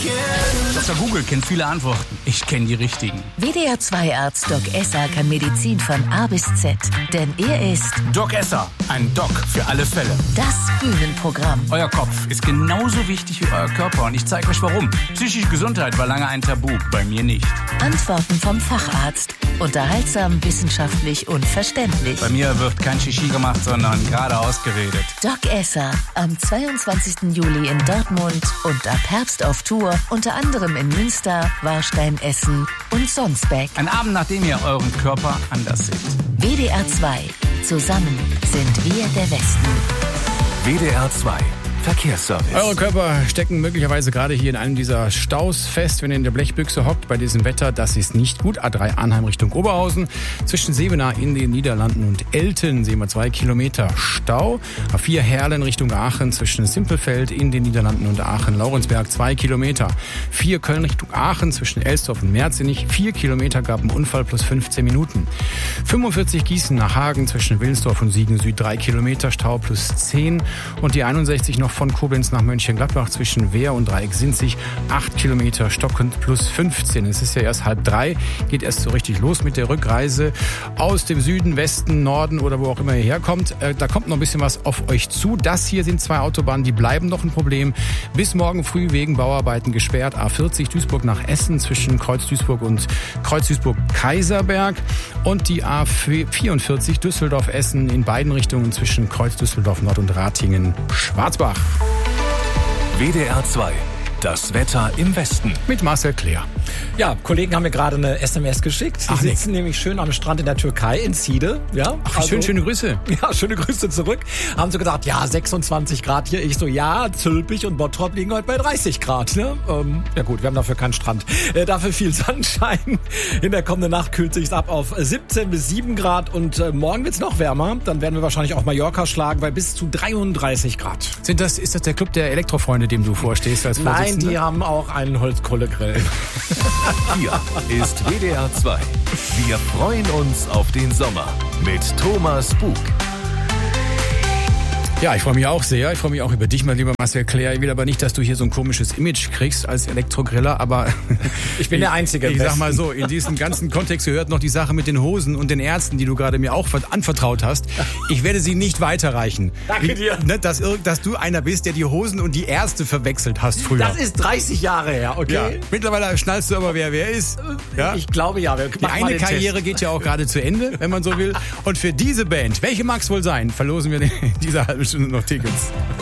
Dr. Google kennt viele Antworten. Ich kenne die richtigen. WDR-2-Arzt Doc Esser kann Medizin von A bis Z. Denn er ist Doc Esser, ein Doc für alle Fälle. das Bühnenprogramm. Euer Kopf ist genauso wichtig wie euer Körper und ich zeige euch warum. Psychische Gesundheit war lange ein Tabu, bei mir nicht. Antworten vom Facharzt. Unterhaltsam, wissenschaftlich und verständlich. Bei mir wird kein Shishi gemacht, sondern geradeaus geredet. Doc Esser am 22. Juli in Dortmund und ab Herbst auf Tour, unter anderem in Münster, Warstein, Essen und Sonsbeck. Ein Abend, nachdem ihr euren Körper anders seht. WDR 2. Zusammen sind wir der Westen. WDR 2 Verkehrsservice. Eure Körper stecken möglicherweise gerade hier in einem dieser Staus fest, wenn ihr in der Blechbüchse hockt. Bei diesem Wetter, das ist nicht gut. A3 Arnheim Richtung Oberhausen. Zwischen Sevenaar in den Niederlanden und Elten sehen wir 2 Kilometer Stau. A4 Herlen Richtung Aachen zwischen Simpelfeld in den Niederlanden und Aachen-Laurensberg 2 Kilometer. 4 Köln Richtung Aachen zwischen Elsdorf und Merzenich. 4 Kilometer gab einen Unfall plus 15 Minuten. 45 Gießen nach Hagen zwischen Wilnsdorf und Siegen Süd 3 Kilometer Stau plus 10. Und die 61 noch von Koblenz nach Mönchengladbach zwischen Wehr und Dreieck-Sinzig 8 Kilometer stockend plus 15. Es ist ja erst 2:30, geht erst so richtig los mit der Rückreise aus dem Süden, Westen, Norden oder wo auch immer ihr herkommt. Da kommt noch ein bisschen was auf euch zu. Das hier sind 2 Autobahnen, die bleiben noch ein Problem. Bis morgen früh wegen Bauarbeiten gesperrt. A40 Duisburg nach Essen zwischen Kreuz Duisburg und Kreuz Duisburg-Kaiserberg. Und die A44 Düsseldorf-Essen in beiden Richtungen zwischen Kreuz Düsseldorf-Nord und Ratingen-Schwarzbach. WDR 2 Das Wetter im Westen. Mit Marcel Claire. Ja, Kollegen haben mir gerade eine SMS geschickt. Die sitzen nämlich schön am Strand in der Türkei, in Side. Ja, Ach, schöne Grüße. Ja, schöne Grüße zurück. Haben sie gesagt, ja, 26 Grad hier. Ich so, ja, Zülpich und Bottrop liegen heute bei 30 Grad. Ne? Ja gut, wir haben dafür keinen Strand. Dafür viel Sonnenschein. In der kommenden Nacht kühlt sich's ab auf 17 bis 7 Grad. Und morgen wird's noch wärmer. Dann werden wir wahrscheinlich auch Mallorca schlagen bei bis zu 33 Grad. Ist das der Club der Elektrofreunde, dem du vorstehst als Vorsitzender? Nein, die haben auch einen Holzkohlegrill. Hier ist WDR 2. Wir freuen uns auf den Sommer mit Thomas Bug. Ja, ich freue mich auch sehr. Ich freue mich auch über dich, mein lieber Marcel Claire. Ich will aber nicht, dass du hier so ein komisches Image kriegst als Elektrogriller, aber ich bin der Einzige. Ich sag mal so, in diesem ganzen Kontext gehört noch die Sache mit den Hosen und den Ärzten, die du gerade mir auch anvertraut hast. Ich werde sie nicht weiterreichen. Danke dir. Dass du einer bist, der die Hosen und die Ärzte verwechselt hast früher. Das ist 30 Jahre her, okay? Ja. Mittlerweile schnallst du aber, wer ist. Ja? Ich glaube ja. Die eine Karriere geht ja auch gerade zu Ende, wenn man so will. Und für diese Band, welche mag es wohl sein, verlosen wir in dieser halben Stunde noch Tickets.